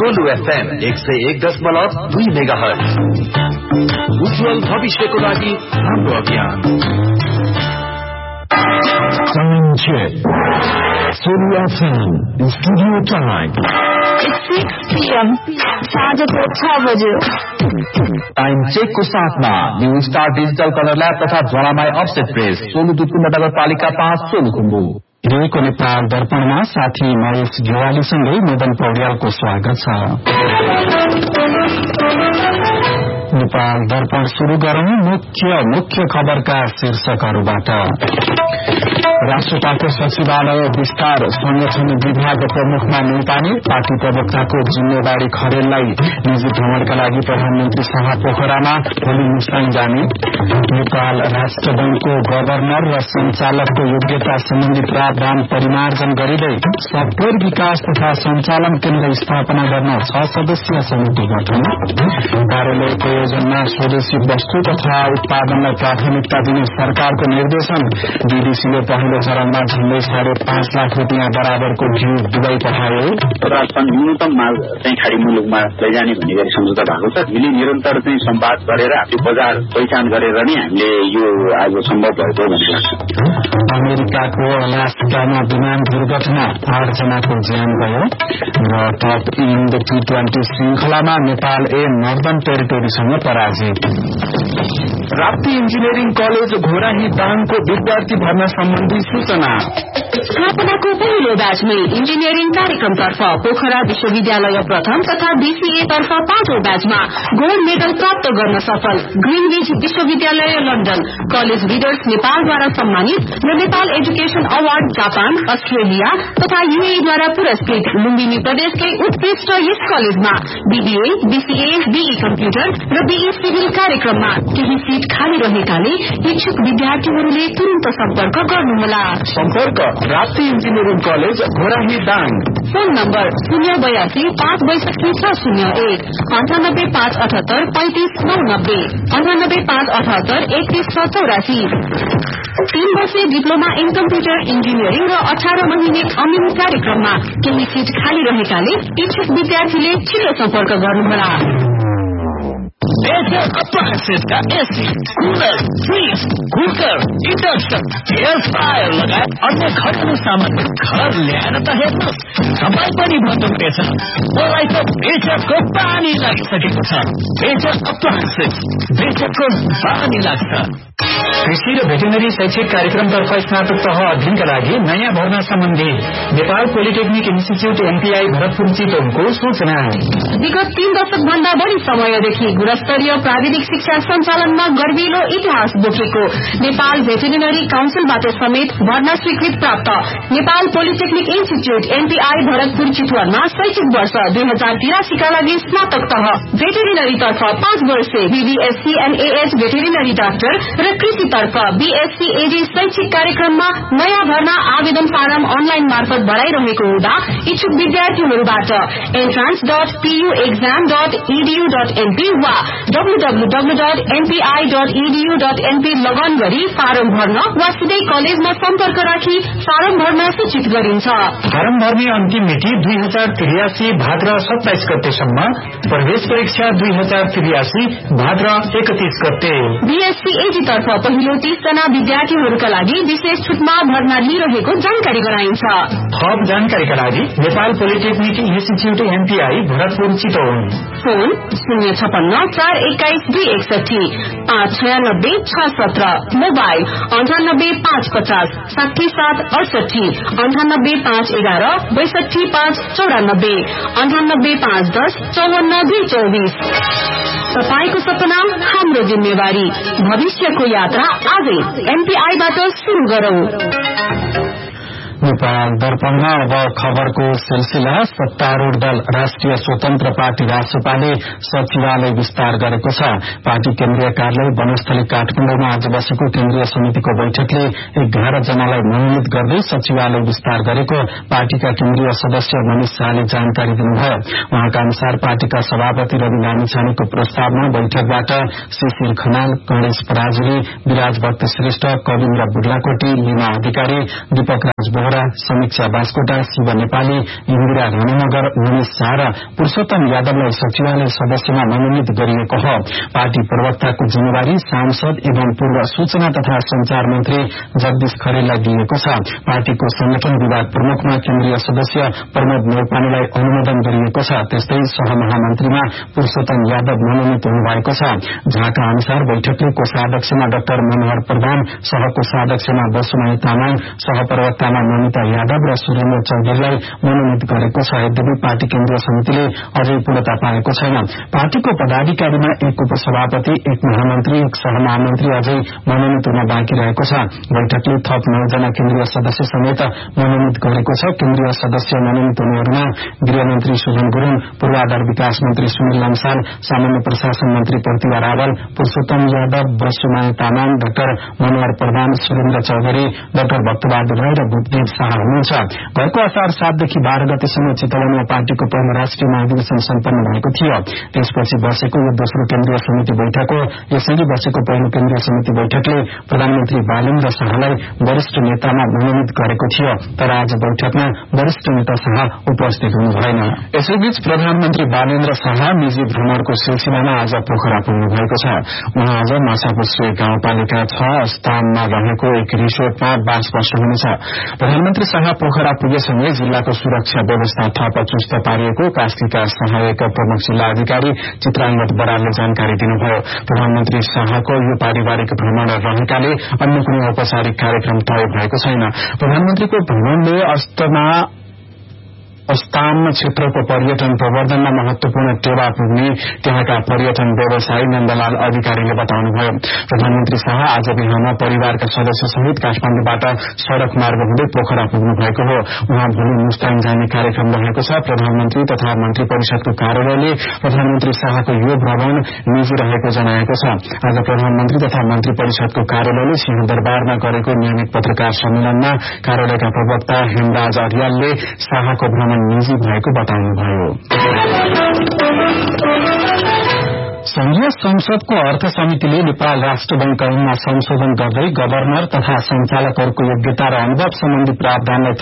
गोलु FM 101.2 megahertz. उज्जवल भविष्यको लागि हाम्रो अभियान। Sulu FM Studio Time 6 PM साँझको 6 बजे। टाइम चेक को साथमा new star digital colour lab तथा ज्वालामाई अफसेट प्रेस, सोलु दुधकुण्ड नगरपालिका 5 सोलुखुम्बु। रेको नेपाल दर्पणमा साथी महेश गेवालीसँगै मदन पौड्यालको स्वागत छ। नेपाल दर्पण शुरू गरौं मुख्य खबरका शीर्षकहरूबाट। राष्ट्रपाको सचिवालय विस्तार, संगठन विभाग प्रमुखमा न्युपाने, पार्टी प्रवक्ताको जिम्मेवारी खरेललाई निजी भ्रमणका लागि प्रधानमन्त्री शाह पोखरामा भोलि मुस्ताङ जाने। नेपाल राष्ट्र बैंकको गभर्नर र संचालकको योग्यता सम्बन्धी प्रावधान परिमार्जन गरिँदै सफ्टवेयर विकास तथा संचालन केन्द्र स्थापना गर्न 6 सदस्यीय समिति गठन। कार्यालय प्रयोजनमा स्वदेशी वस्तु तथा उत्पादनलाई प्राथमिकता दिने सरकारको निर्देशन। डीडीसीले पहिलो चरणमा झण्डै 5.5 लाख रुपियाँ बराबरको घिउ दुबई पठायो। राजस्थान न्यूनतम माल चाहिँ खाडी मुलुकमा लैजाने भन्ने गरी सम्झौता भएको छ। हामीले निरन्तर चाहिँ सम्वाद गरेर आफ्नो बजार पहिचान गरेर नै हामीले यो आज सम्भव भएको भन्ने लाग्छ। अमेरिकाको अलास्कामा विमान दुर्घटना, 8 जनाको ज्यान गयो। र टप इन्ड T20 श्रृंखलामा नेपाल नर्दर्न टेरिटोरीसँग पराजित। राप्ती इन्जिनियरिङ कलेज घोराही दाङको विद्यार्थी भर्ना सम्बन्धी सूचना। स्थापनाको पहिलो ब्याचमै इन्जिनियरिङ कार्यक्रमतर्फ पोखरा विश्वविद्यालय प्रथम तथा बीसीए तर्फ 5औं ब्याचमा गोल्ड मेडल प्राप्त गर्न सफल। ग्रीनविच विश्वविद्यालय लन्डन, कलेज लिडर्स नेपालद्वारा सम्मानित र Nepal education award Japan, Australia तथा यूएईद्वारा पुरस्कृत। लुम्बिनी प्रदेशकै उत्कृष्ट यस कलेजमा बीबीए, बीसीए, बीई कम्प्युटर र बीई सिभिल कार्यक्रममा केही सीट खाली रहेकाले इच्छुक विद्यार्थीहरूले तुरन्त सम्पर्क गर्नुहोला। सम्पर्क Rapti engineering college Ghorahi Dang. Phone number 082 562 601 98 578 3590 98 578 3184। 3 वर्षीय डिप्लोमा इन कम्प्युटर इन्जिनियरिङ र 18 महिने अमिन कार्यक्रममा केही सीट खाली रहेकाले इच्छुक विद्यार्थीले छिटो सम्पर्क गर्नुहोला। Major अप्लायन्सेसका AC, cooler, fridge, cooker, induction, air fryer लगायत अन्य घरेलु सामान घर ल्याएर त हेर्नुहोस्, तपाईँ पनि भन्नुहुनेछ मलाई त मेजरको पानी लागिसकेको छ। मेजर अप्लायन्सेस, मेजरको पानी लाग्छ। कृषि र भेटेनरी शैक्षिक कार्यक्रमतर्फ स्नातक तह अध्ययनका लागि नयाँ भर्ना सम्बन्धी Nepal polytechnic institute MPI Bharatpur चितवनको सूचना। विगत 3 दशक भन्दा बढ़ी समयदेखि गुणस्तरीय प्राविधिक शिक्षा सञ्चालनमा गर्विलो इतिहास बोकेको नेपाल भेटेरिनरी काउन्सिलबाट समेत भर्ना स्वीकृत प्राप्त Nepal polytechnic institute MPI Bharatpur चितवनमा शैक्षिक वर्ष 2083 का लागि स्नातक तह भेटेरिनरी तर्फ 5 वर्षे बीबीएससी एनएएस भेटेरिनरी डाक्टर र कृषि तर्फ बीएससी एडी शैक्षिक कार्यक्रममा नयाँ भर्ना आवेदन फारम अनलाइन मार्फत भराइरहेको हुँदा इच्छुक विद्यार्थीहरूबाट entrance.puexam.edu.np वा www.npi.edu.np लगन गरी फारम भर्न वा सिधै कलेजमा सम्पर्क राखी फारम भर्न सूचित गरिन्छ। फारम भर्ने अन्तिम मिति 2083 भाद्र 27 गतेसम्म, प्रवेश परीक्षा 2083 भाद्र 31 गते। बीएससी एडी तर्फ पहिलो 30 जना विद्यार्थीहरूका लागि विशेष छुटमा भर्ना लिइरहेको जानकारी गराइन्छ। थप जानकारीका लागि Nepal polytechnic institute MPI Bharatpur Chitwan. Phone 056 421 261 596 617, mobile 98 550 77 68 98 511 62 594 98 510 54 224। तपाईको सपना हाम्रो जिम्मेवारी, भविष्यको यात्रा आजै एमपीआईबाट सुरु गरौं। नेपाल दर्पणमा अब खबरको सिलसिला। सत्तारूढ़ दल राष्ट्रिय स्वतन्त्र पार्टी रासपाले सचिवालय विस्तार गरेको छ। पार्टी केन्द्रीय कार्यालय वनस्थली काठमाडौँमा आज बसेको केन्द्रीय समितिको बैठकले 11 जनालाई मनोनित गर्दै सचिवालय विस्तार गरेको पार्टीका केन्द्रीय सदस्य मनिष शाहले जानकारी दिनुभयो। उहाँका अनुसार पार्टीका सभापति रवि लामिछानेको प्रस्तावमा बैठकबाट शिशिर खनाल, गणेश पराजुली, विराज भक्त श्रेष्ठ, कविन्द्र बुढलाकोटी, लीना अधिकारी, दीपक राज बोहरा पोखरा, समीक्षा बास्कोटा, शिव नेपाली, इन्दिरा राणानगर, उमेश झा र पुरूषोत्तम यादवलाई सचिवालय सदस्यमा मनोनित गरिएको हो। पार्टी प्रवक्ताको जिम्मेवारी सांसद एवं पूर्व सूचना तथा संचार मन्त्री जगदीश खरेललाई दिइएको छ। पार्टीको संगठन विभाग प्रमुखमा केन्द्रीय सदस्य प्रमोद नेउपानेलाई अनुमोदन गरिएको छ। त्यस्तै सहमहामन्त्रीमा पुरूषोत्तम यादव मनोनित हुनुभएको छ। झाका अनुसार बैठकले कोषाध्यक्षमा डाक्टर मनोहर प्रधान, सहकोषाध्यक्षमा बसुमाई तामाङ, सहप्रवक्तामा नमिता यादव र सुरेन्द्र चौधरीलाई मनोनित गरेको छ। यद्यपि पार्टी केन्द्रीय समितिले अझै पूर्णता पाएको छैन। पार्टीको पदाधिकारीमा एक उपसभापति, एक महामन्त्री, एक सहमहामन्त्री अझै मनोनित हुन बाँकी रहेको छ। बैठकले थप 9 जना केन्द्रीय सदस्य समेत मनोनित गरेको छ। केन्द्रीय सदस्य मनोनित हुनेहरूमा गृहमन्त्री सुजन गुरूङ, पूर्वाधार विकास मन्त्री सुनिल लम्साल, सामान्य प्रशासन मन्त्री प्रतिभा रावल, पुरूषोत्तम यादव, बसुमाई तामाङ, डाक्टर मनोहर प्रधान, सुरेन्द्र चौधरी, डाक्टर भक्तबहादुर राई र भूपदेव शाह हुनुहुन्छ। गएको असार 7 देखि 12 गतेसम्म चितवनमा पार्टीको पहिलो राष्ट्रिय महाधिवेशन सम्पन्न भएको थियो। त्यसपछि बसेको यो दोस्रो केन्द्रीय समिति बैठक हो। यसअघि बसेको पहिलो केन्द्रीय समिति बैठकले प्रधानमन्त्री बालेन्द्र शाहलाई वरिष्ठ नेतामा मनोनित गरेको थियो, तर आज बैठकमा वरिष्ठ नेता शाह उपस्थित हुनु भएन। यसैबीच प्रधानमन्त्री बालेन्द्र शाह निजी भ्रमणको सिलसिलामा आज पोखरा पुग्नु भएको छ। उहाँ आज माछापुच्छ्रे गाउँपालिका 6 स्थानमा रहेको एक रिसोर्टमा बास बस्नुहुनेछ। प्रधानमन्त्री शाह पोखरा पुगेसँगै जिल्लाको सुरक्षा व्यवस्था थप चुस्त पारिएको कास्कीका सहायक प्रमुख जिल्ला अधिकारी चित्राङ्गत बरालले जानकारी दिनुभयो। प्रधानमन्त्री शाहको यो पारिवारिक भ्रमण रहेकाले अन्य कुनै औपचारिक कार्यक्रम तय भएको छैन। प्रधानमन्त्रीको भ्रमणले अस्ताम क्षेत्रको पर्यटन प्रवर्धनमा महत्वपूर्ण टेवा पुग्ने त्यहाँका पर्यटन व्यवसायी नन्दलाल अधिकारीले बताउनुभयो। प्रधानमन्त्री शाह आज बिहान परिवारका सदस्य सहित काठमाडौँबाट सड़क मार्ग हुँदै पोखरा पुग्नु भएको हो। उहाँ भोलि मुस्ताङ जाने कार्यक्रम रहेको छ। प्रधानमन्त्री तथा मन्त्री परिषदको कार्यालयले प्रधानमन्त्री शाहको यो भ्रमण निजी रहेको जनाएको छ। आज प्रधानमन्त्री तथा मन्त्री परिषदको कार्यालयले सिंहदरबारमा गरेको नियमित पत्रकार सम्मेलनमा कार्यालयका प्रवक्ता हेमराज अर्यालले शाहको भ्रमण निजी भएको बताउनुभयो। संघीय संसदको अर्थ समितिले नेपाल राष्ट्र बैंक ऐनमा संशोधन गर्दै गवर्नर तथा संचालकहरूको योग्यता र अनुभव सम्बन्धी प्रावधानलाई